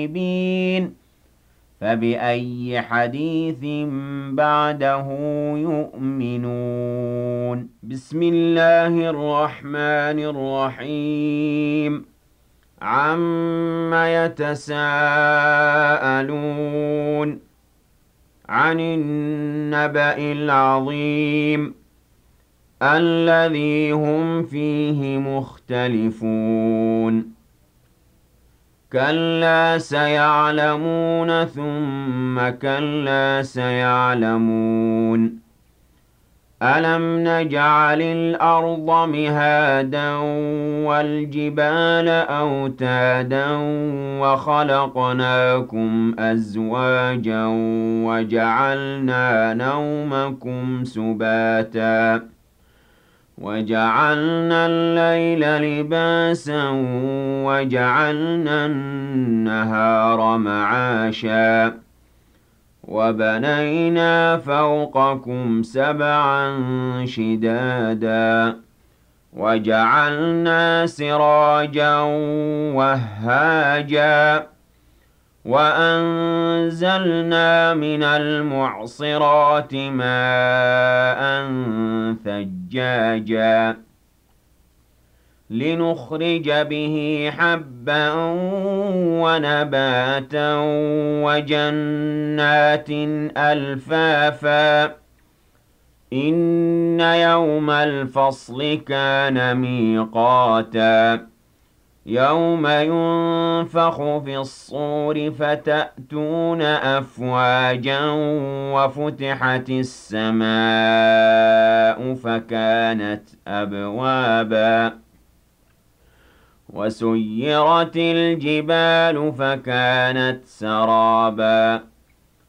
الغائبين فبأي حديث بعده يؤمنون بسم الله الرحمن الرحيم عم يتساءلون عن النبأ العظيم الذي هم فيه مختلفون كلا سيعلمون ثم كلا سيعلمون ألم نجعل الأرض مهادا والجبال أوتادا وخلقناكم أزواجا وجعلنا نومكم سباتا وجعلنا الليل لباسا وجعلنا النهار معاشا وبنينا فوقكم سبعا شدادا وجعلنا سراجا وهاجا وأنزلنا من المعصرات ماء ثجاجا لنخرج به حبا ونباتا وجنات ألفافا إن يوم الفصل كان ميقاتا يوم ينفخ في الصور فتأتون أفواجا وفتحت السماء فكانت أبوابا وسيرت الجبال فكانت سرابا